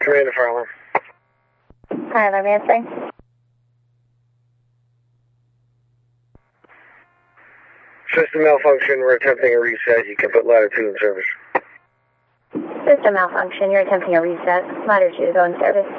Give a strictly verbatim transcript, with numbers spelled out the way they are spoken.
Commander Fire Alarm. Fire Alarm answering. System malfunction, we're attempting a reset. You can put latitude in service. System malfunction, you're attempting a reset. Latitude on service.